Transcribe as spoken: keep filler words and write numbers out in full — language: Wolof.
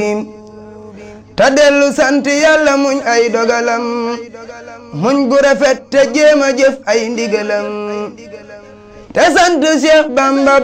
ta dellu sant yàlla muñ ay dogalam muñ gu rafet te jéema jëf ay ndigalam te sant Cheikh Bamba